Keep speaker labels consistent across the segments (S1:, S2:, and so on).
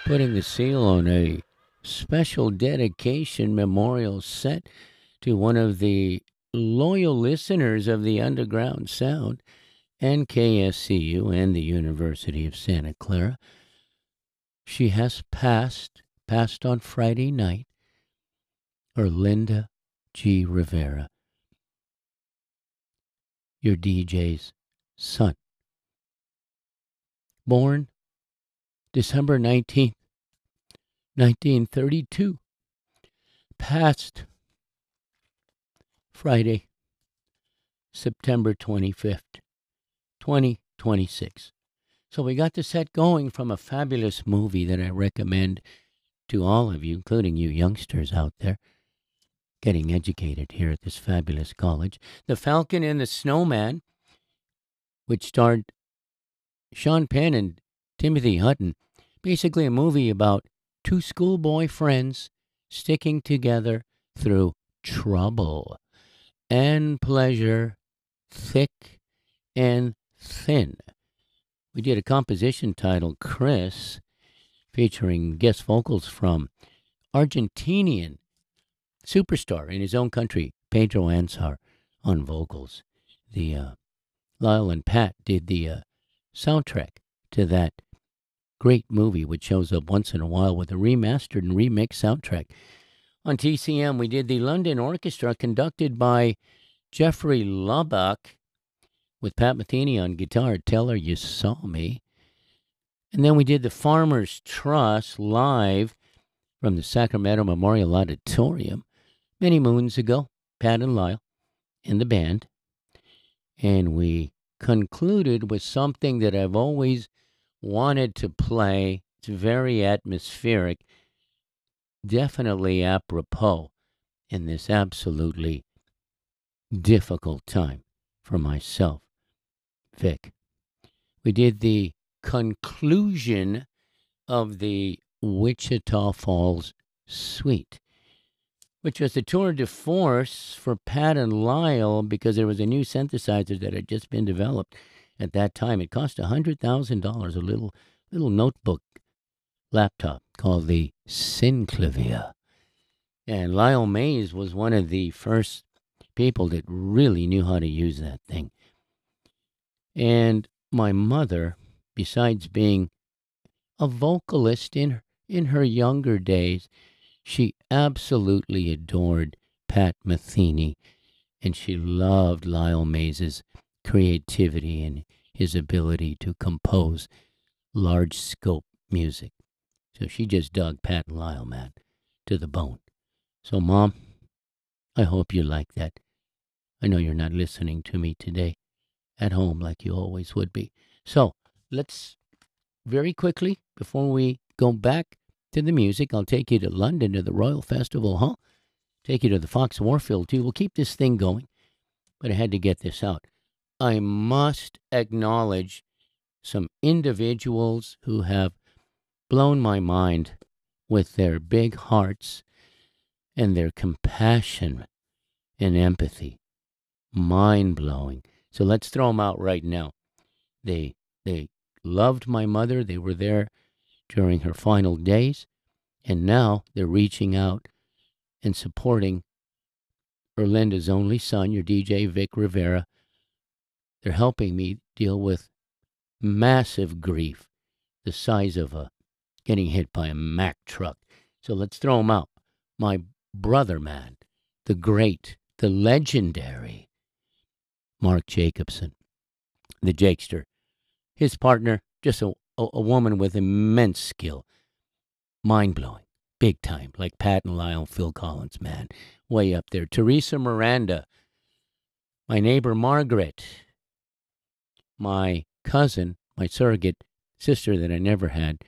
S1: putting the seal on a special dedication memorial set to one of the loyal listeners of the Underground Sound and KSCU and the University of Santa Clara. She has passed on Friday night, Erlinda G. Rivera, your DJ's son. Born December 19th, 1932. Passed Friday, September 25th, 2026. So we got the set going from a fabulous movie that I recommend to all of you, including you youngsters out there getting educated here at this fabulous college. The Falcon and the Snowman, which starred Sean Penn and Timothy Hutton. Basically a movie about two schoolboy friends sticking together through trouble and pleasure, thick and thin. We did a composition titled Chris, featuring guest vocals from Argentinian superstar in his own country, Pedro Ansar, on vocals. The Lyle and Pat did the soundtrack to that great movie, which shows up once in a while with a remastered and remixed soundtrack. On TCM, we did the London Orchestra, conducted by Jeffrey Lubbock, with Pat Metheny on guitar. Tell Her You Saw Me. And then we did the Farmers Trust live from the Sacramento Memorial Auditorium many moons ago. Pat and Lyle in the band. And we concluded with something that I've always wanted to play. It's very atmospheric, definitely apropos in this absolutely difficult time for myself, Vic. We did the conclusion of the Wichita Falls Suite, which was the tour de force for Pat and Lyle because there was a new synthesizer that had just been developed at that time. It cost $100,000, a little notebook laptop called the Synclavia. And Lyle Mays was one of the first people that really knew how to use that thing. And my mother, besides being a vocalist in her younger days, she absolutely adored Pat Metheny, and she loved Lyle Mays's creativity and his ability to compose large scope music. So she just dug Pat and Lyle, man, to the bone. So, Mom, I hope you like that. I know you're not listening to me today at home like you always would be. So let's very quickly, before we go back to the music, I'll take you to London to the Royal Festival Hall, take you to the Fox Warfield too. We'll keep this thing going, but I had to get this out. I must acknowledge some individuals who have blown my mind with their big hearts and their compassion and empathy. Mind-blowing. So let's throw them out right now. They loved my mother. They were there during her final days. And now they're reaching out and supporting Erlinda's only son, your DJ, Vic Rivera. They're helping me deal with massive grief, the size of getting hit by a Mack truck. So let's throw them out. My brother, man, the great, the legendary Mark Jacobson, the Jakester. His partner, just a woman with immense skill. Mind-blowing. Big time. Like Pat and Lyle, Phil Collins, man. Way up there. Teresa Miranda. My neighbor Margaret. My cousin, my surrogate sister that I never had.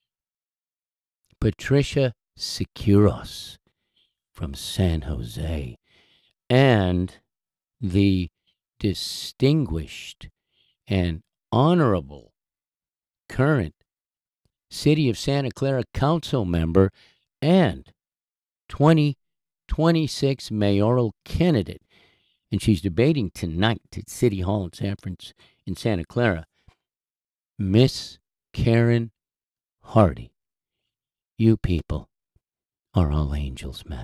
S1: Patricia Securos from San Jose. And the distinguished and honorable current City of Santa Clara Council member and 2026 mayoral candidate. And she's debating tonight at City Hall in Santa Clara. Miss Karen Hardy. You people are all angels, Matt.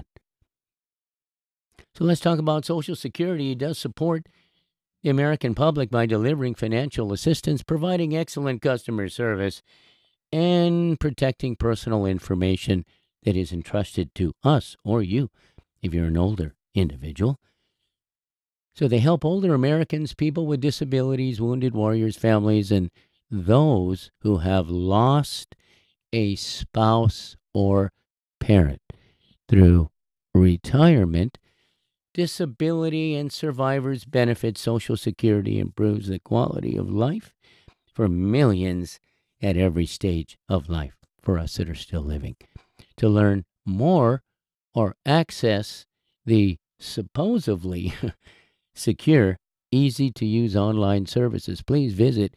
S1: So let's talk about Social Security. It does support the American public by delivering financial assistance, providing excellent customer service, and protecting personal information that is entrusted to us or you if you're an older individual. So they help older Americans, people with disabilities, wounded warriors, families, and those who have lost a spouse or parent through retirement. Disability and survivors benefit. Social Security improves the quality of life for millions at every stage of life for us that are still living. To learn more or access the supposedly secure, easy-to-use online services, please visit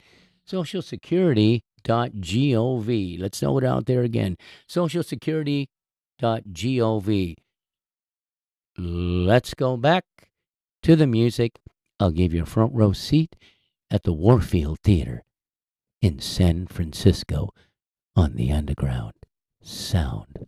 S1: socialsecurity.gov. Let's throw it out there again, socialsecurity.gov. Let's go back to the music. I'll give you a front row seat at the Warfield Theater in San Francisco on the Underground Sound.